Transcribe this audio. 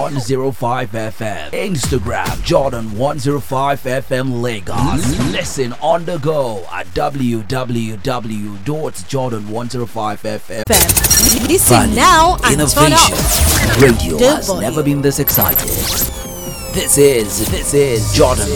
105 FM. Instagram Jordan 105 FM Lagos. Listen on the go at www.jordan105fm. Listen now and Innovation. turn up. Radio The has volume. never been this excited. This is Jordan